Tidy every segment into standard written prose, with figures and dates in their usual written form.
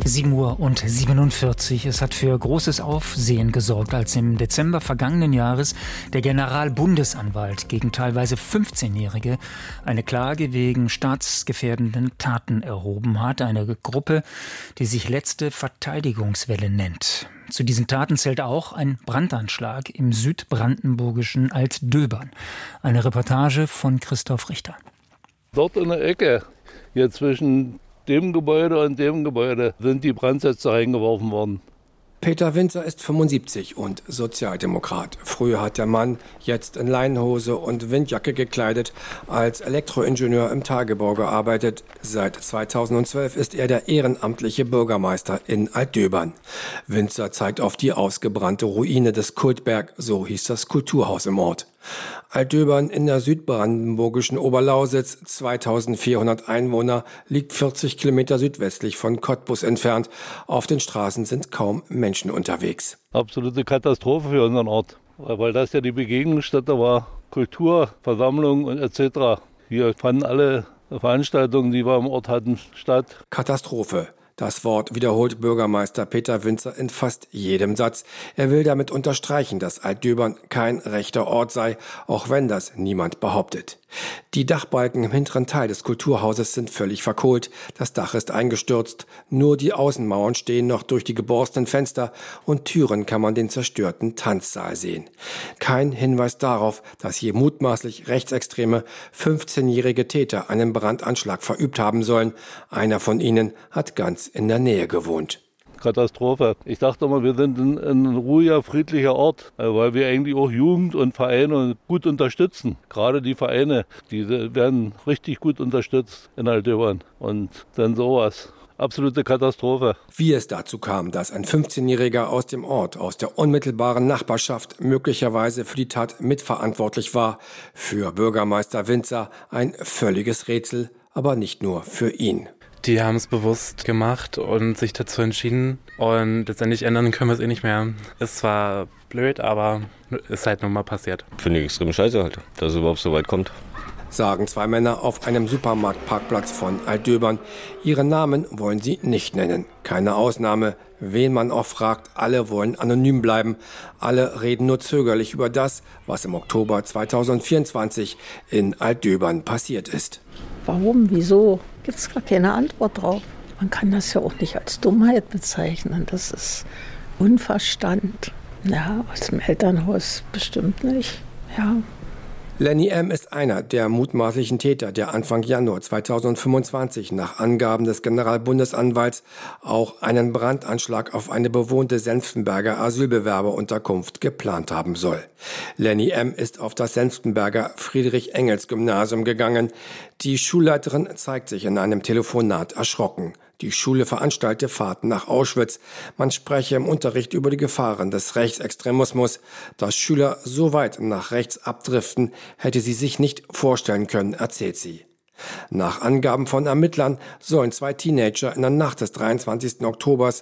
7:47 Uhr. Es hat für großes Aufsehen gesorgt, als im Dezember vergangenen Jahres der Generalbundesanwalt gegen teilweise 15-Jährige eine Klage wegen staatsgefährdenden Taten erhoben hat. Eine Gruppe, die sich Letzte Verteidigungswelle nennt. Zu diesen Taten zählt auch ein Brandanschlag im südbrandenburgischen Altdöbern. Eine Reportage von Christoph Richter. Dort in der Ecke, hier zwischen dem Gebäude und dem Gebäude, sind die Brandsätze reingeworfen worden. Peter Winzer ist 75 und Sozialdemokrat. Früher hat der Mann, jetzt in Leinenhose und Windjacke gekleidet, als Elektroingenieur im Tagebau gearbeitet. Seit 2012 ist er der ehrenamtliche Bürgermeister in Altdöbern. Winzer zeigt auf die ausgebrannte Ruine des Kultberg, so hieß das Kulturhaus im Ort. Altdöbern in der südbrandenburgischen Oberlausitz, 2400 Einwohner, liegt 40 Kilometer südwestlich von Cottbus entfernt. Auf den Straßen sind kaum Menschen unterwegs. Absolute Katastrophe für unseren Ort, weil das ja die Begegnungsstätte war, Kultur, Versammlungen und etc. Hier fanden alle Veranstaltungen, die wir im Ort hatten, statt. Katastrophe. Das Wort wiederholt Bürgermeister Peter Winzer in fast jedem Satz. Er will damit unterstreichen, dass Altdöbern kein rechter Ort sei, auch wenn das niemand behauptet. Die Dachbalken im hinteren Teil des Kulturhauses sind völlig verkohlt. Das Dach ist eingestürzt. Nur die Außenmauern stehen noch. Durch die geborstenen Fenster und Türen kann man den zerstörten Tanzsaal sehen. Kein Hinweis darauf, dass hier mutmaßlich rechtsextreme 15-jährige Täter einen Brandanschlag verübt haben sollen. Einer von ihnen hat ganz in der Nähe gewohnt. Katastrophe. Ich dachte immer, wir sind ein ruhiger, friedlicher Ort, weil wir eigentlich auch Jugend und Vereine gut unterstützen. Gerade die Vereine, die werden richtig gut unterstützt in Altdöbern. Und dann sowas. Absolute Katastrophe. Wie es dazu kam, dass ein 15-Jähriger aus dem Ort, aus der unmittelbaren Nachbarschaft möglicherweise für die Tat mitverantwortlich war, für Bürgermeister Winzer ein völliges Rätsel, aber nicht nur für ihn. Die haben es bewusst gemacht und sich dazu entschieden und letztendlich ändern können wir es eh nicht mehr. Es war blöd, aber ist halt nun mal passiert. Finde ich extrem scheiße halt, dass es überhaupt so weit kommt. Sagen zwei Männer auf einem Supermarktparkplatz von Altdöbern. Ihre Namen wollen sie nicht nennen. Keine Ausnahme. Wen man auch fragt, alle wollen anonym bleiben. Alle reden nur zögerlich über das, was im Oktober 2024 in Altdöbern passiert ist. Warum, wieso? Gibt es gar keine Antwort drauf. Man kann das ja auch nicht als Dummheit bezeichnen. Das ist Unverstand. Ja, aus dem Elternhaus bestimmt nicht. Ja. Lenny M. ist einer der mutmaßlichen Täter, der Anfang Januar 2025 nach Angaben des Generalbundesanwalts auch einen Brandanschlag auf eine bewohnte Senftenberger Asylbewerberunterkunft geplant haben soll. Lenny M. ist auf das Senftenberger Friedrich-Engels-Gymnasium gegangen. Die Schulleiterin zeigt sich in einem Telefonat erschrocken. Die Schule veranstalte Fahrten nach Auschwitz. Man spreche im Unterricht über die Gefahren des Rechtsextremismus. Dass Schüler so weit nach rechts abdriften, hätte sie sich nicht vorstellen können, erzählt sie. Nach Angaben von Ermittlern sollen zwei Teenager in der Nacht des 23. Oktobers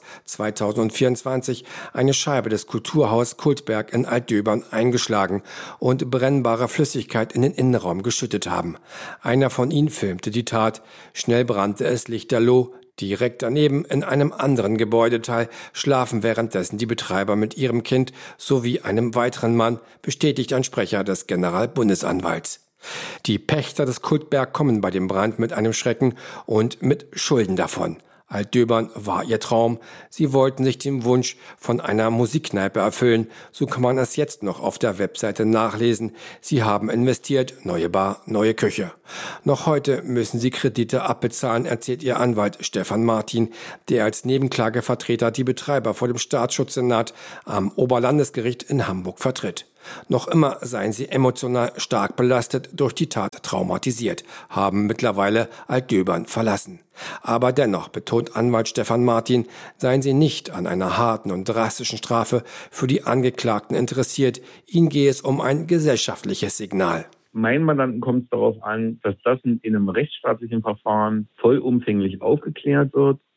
2024 eine Scheibe des Kulturhaus Kultberg in Altdöbern eingeschlagen und brennbare Flüssigkeit in den Innenraum geschüttet haben. Einer von ihnen filmte die Tat. Schnell brannte es lichterloh. Direkt daneben in einem anderen Gebäudeteil schlafen währenddessen die Betreiber mit ihrem Kind sowie einem weiteren Mann, bestätigt ein Sprecher des Generalbundesanwalts. Die Pächter des Kultberg kommen bei dem Brand mit einem Schrecken und mit Schulden davon. Altdöbern war ihr Traum. Sie wollten sich den Wunsch von einer Musikkneipe erfüllen. So kann man es jetzt noch auf der Webseite nachlesen. Sie haben investiert, neue Bar, neue Küche. Noch heute müssen sie Kredite abbezahlen, erzählt ihr Anwalt Stefan Martin, der als Nebenklagevertreter die Betreiber vor dem Staatsschutzsenat am Oberlandesgericht in Hamburg vertritt. Noch immer seien sie emotional stark belastet, durch die Tat traumatisiert, haben mittlerweile Altdöbern verlassen. Aber dennoch, betont Anwalt Stefan Martin, seien sie nicht an einer harten und drastischen Strafe für die Angeklagten interessiert. Ihnen gehe es um ein gesellschaftliches Signal. Meinen Mandanten kommt es darauf an, dass das in einem rechtsstaatlichen Verfahren vollumfänglich aufgeklärt wird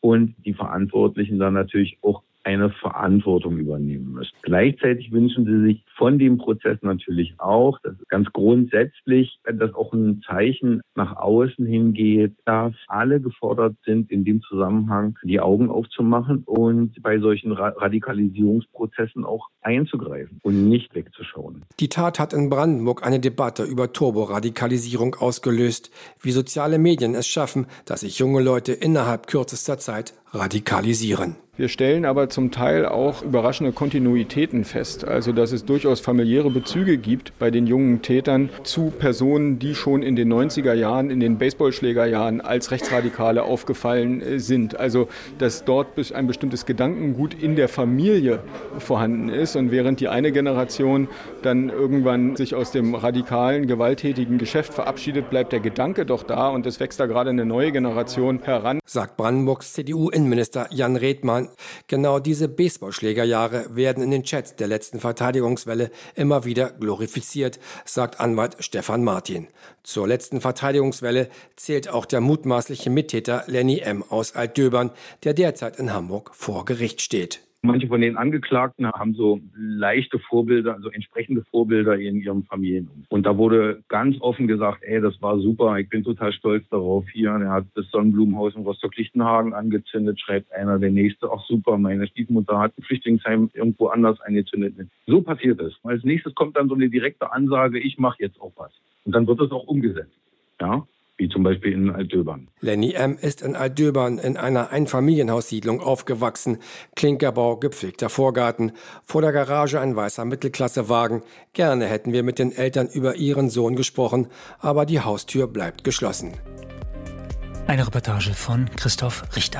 und die Verantwortlichen dann natürlich auch eine Verantwortung übernehmen müssen. Gleichzeitig wünschen sie sich von dem Prozess natürlich auch, dass ganz grundsätzlich, dass auch ein Zeichen nach außen hingeht, dass alle gefordert sind, in dem Zusammenhang die Augen aufzumachen und bei solchen Radikalisierungsprozessen auch einzugreifen und nicht wegzuschauen. Die Tat hat in Brandenburg eine Debatte über Turboradikalisierung ausgelöst, wie soziale Medien es schaffen, dass sich junge Leute innerhalb kürzester Zeit radikalisieren. Wir stellen aber zum Teil auch überraschende Kontinuitäten fest, also dass es durchaus familiäre Bezüge gibt bei den jungen Tätern zu Personen, die schon in den 90er Jahren, in den Baseballschlägerjahren als Rechtsradikale aufgefallen sind. Also dass dort ein bestimmtes Gedankengut in der Familie vorhanden ist und während die eine Generation dann irgendwann sich aus dem radikalen, gewalttätigen Geschäft verabschiedet, bleibt der Gedanke doch da und es wächst da gerade eine neue Generation heran. Sagt Brandenburgs CDU-Innenminister Jan Redmann. Genau diese Baseballschlägerjahre werden in den Chats der letzten Verteidigungswelle immer wieder glorifiziert, sagt Anwalt Stefan Martin. Zur letzten Verteidigungswelle zählt auch der mutmaßliche Mittäter Lenny M. aus Altdöbern, der derzeit in Hamburg vor Gericht steht. Manche von den Angeklagten haben so leichte Vorbilder, also entsprechende Vorbilder in ihrem Familienumfeld. Und da wurde ganz offen gesagt, das war super, ich bin total stolz darauf. Hier, er hat das Sonnenblumenhaus in Rostock-Lichtenhagen angezündet, schreibt einer, der Nächste, ach super, meine Stiefmutter hat ein Flüchtlingsheim irgendwo anders angezündet. So passiert es. Als nächstes kommt dann so eine direkte Ansage, ich mache jetzt auch was. Und dann wird es auch umgesetzt. Ja? Wie zum Beispiel in Altdöbern. Lenny M. ist in Altdöbern in einer Einfamilienhaussiedlung aufgewachsen. Klinkerbau, gepflegter Vorgarten, vor der Garage ein weißer Mittelklassewagen. Gerne hätten wir mit den Eltern über ihren Sohn gesprochen, aber die Haustür bleibt geschlossen. Eine Reportage von Christoph Richter.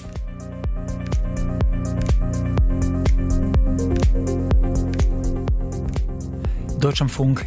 Deutschlandfunk,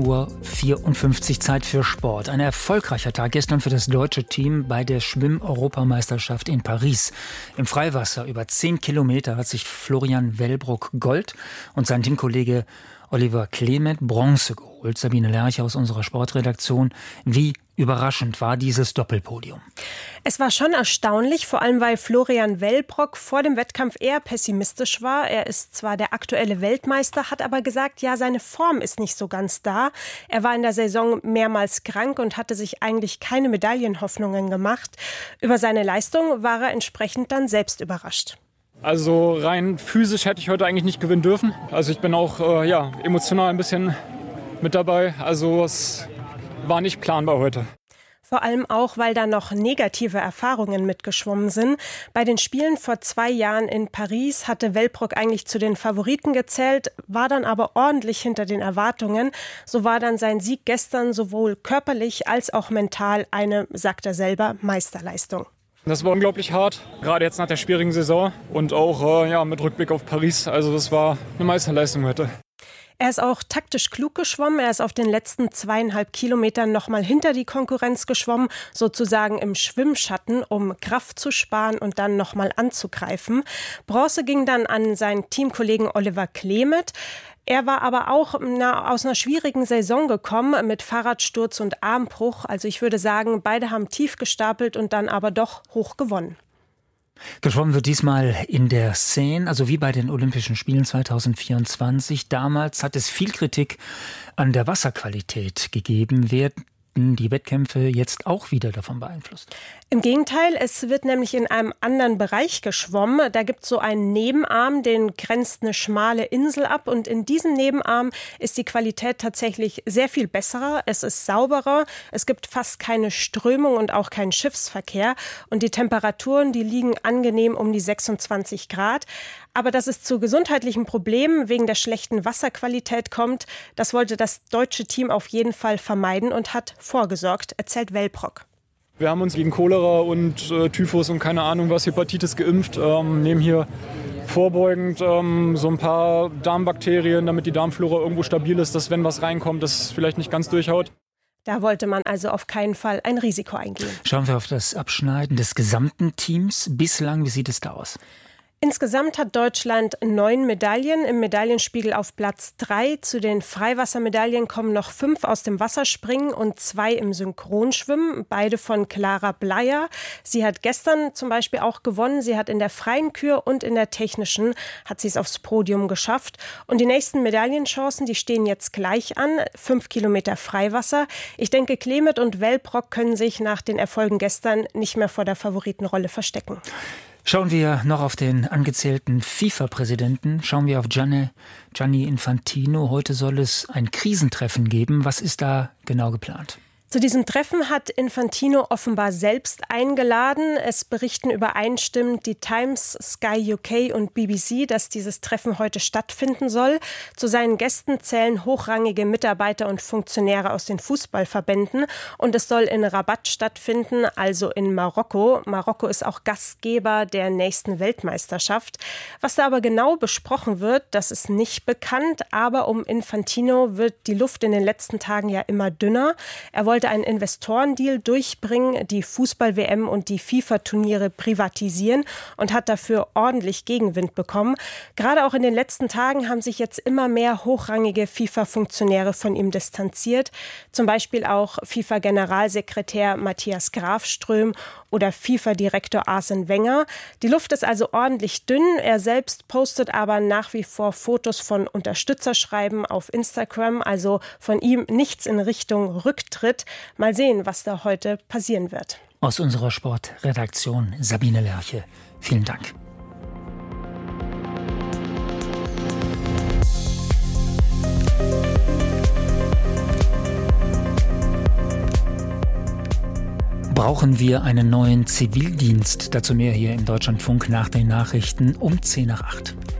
7:54 Uhr, Zeit für Sport. Ein erfolgreicher Tag gestern für das deutsche Team bei der Schwimm-Europameisterschaft in Paris. Im Freiwasser über 10 Kilometer hat sich Florian Wellbrock Gold und sein Teamkollege Oliver Clement Bronze geholt. Sabine Lerche aus unserer Sportredaktion. Wie überraschend war dieses Doppelpodium? Es war schon erstaunlich, vor allem weil Florian Wellbrock vor dem Wettkampf eher pessimistisch war. Er ist zwar der aktuelle Weltmeister, hat aber gesagt, ja, seine Form ist nicht so ganz da. Er war in der Saison mehrmals krank und hatte sich eigentlich keine Medaillenhoffnungen gemacht. Über seine Leistung war er entsprechend dann selbst überrascht. Also rein physisch hätte ich heute eigentlich nicht gewinnen dürfen. Also ich bin auch emotional ein bisschen mit dabei. Also es war nicht planbar heute. Vor allem auch, weil da noch negative Erfahrungen mitgeschwommen sind. Bei den Spielen vor 2 Jahren in Paris hatte Wellbrock eigentlich zu den Favoriten gezählt, war dann aber ordentlich hinter den Erwartungen. So war dann sein Sieg gestern sowohl körperlich als auch mental eine, sagt er selber, Meisterleistung. Das war unglaublich hart, gerade jetzt nach der schwierigen Saison und auch mit Rückblick auf Paris. Also das war eine Meisterleistung heute. Er ist auch taktisch klug geschwommen. Er ist auf den letzten 2,5 Kilometern nochmal hinter die Konkurrenz geschwommen, sozusagen im Schwimmschatten, um Kraft zu sparen und dann nochmal anzugreifen. Bronze ging dann an seinen Teamkollegen Oliver Clement. Er war aber auch aus einer schwierigen Saison gekommen mit Fahrradsturz und Armbruch. Also ich würde sagen, beide haben tief gestapelt und dann aber doch hoch gewonnen. Geschwommen wird diesmal in der Seine, also wie bei den Olympischen Spielen 2024. Damals hat es viel Kritik an der Wasserqualität gegeben. Werden die Wettkämpfe jetzt auch wieder davon beeinflusst? Im Gegenteil, es wird nämlich in einem anderen Bereich geschwommen. Da gibt es so einen Nebenarm, den grenzt eine schmale Insel ab. Und in diesem Nebenarm ist die Qualität tatsächlich sehr viel besser. Es ist sauberer, es gibt fast keine Strömung und auch keinen Schiffsverkehr. Und die Temperaturen, die liegen angenehm um die 26 Grad. Aber dass es zu gesundheitlichen Problemen wegen der schlechten Wasserqualität kommt, das wollte das deutsche Team auf jeden Fall vermeiden und hat vorgesorgt, erzählt Wellbrock. Wir haben uns gegen Cholera und Typhus und keine Ahnung was, Hepatitis geimpft, nehmen hier vorbeugend so ein paar Darmbakterien, damit die Darmflora irgendwo stabil ist, dass wenn was reinkommt, das vielleicht nicht ganz durchhaut. Da wollte man also auf keinen Fall ein Risiko eingehen. Schauen wir auf das Abschneiden des gesamten Teams. Bislang, wie sieht es da aus? Insgesamt hat Deutschland 9 Medaillen, im Medaillenspiegel auf Platz 3. Zu den Freiwassermedaillen kommen noch 5 aus dem Wasserspringen und 2 im Synchronschwimmen, beide von Clara Bleier. Sie hat gestern zum Beispiel auch gewonnen. Sie hat in der freien Kür und in der technischen hat sie es aufs Podium geschafft. Und die nächsten Medaillenchancen, die stehen jetzt gleich an. 5 Kilometer Freiwasser. Ich denke, Klemet und Welbrock können sich nach den Erfolgen gestern nicht mehr vor der Favoritenrolle verstecken. Schauen wir noch auf den angezählten FIFA-Präsidenten. Schauen wir auf Gianni Infantino. Heute soll es ein Krisentreffen geben. Was ist da genau geplant? Zu diesem Treffen hat Infantino offenbar selbst eingeladen. Es berichten übereinstimmend die Times, Sky UK und BBC, dass dieses Treffen heute stattfinden soll. Zu seinen Gästen zählen hochrangige Mitarbeiter und Funktionäre aus den Fußballverbänden. Und es soll in Rabat stattfinden, also in Marokko. Marokko ist auch Gastgeber der nächsten Weltmeisterschaft. Was da aber genau besprochen wird, das ist nicht bekannt. Aber um Infantino wird die Luft in den letzten Tagen ja immer dünner. Er wollte einen Investorendeal durchbringen, die Fußball-WM und die FIFA-Turniere privatisieren und hat dafür ordentlich Gegenwind bekommen. Gerade auch in den letzten Tagen haben sich jetzt immer mehr hochrangige FIFA-Funktionäre von ihm distanziert. Zum Beispiel auch FIFA-Generalsekretär Matthias Grafström oder FIFA-Direktor Arsene Wenger. Die Luft ist also ordentlich dünn. Er selbst postet aber nach wie vor Fotos von Unterstützerschreiben auf Instagram, also von ihm nichts in Richtung Rücktritt. Mal sehen, was da heute passieren wird. Aus unserer Sportredaktion Sabine Lerche. Vielen Dank. Brauchen wir einen neuen Zivildienst? Dazu mehr hier im Deutschlandfunk nach den Nachrichten um 7:50.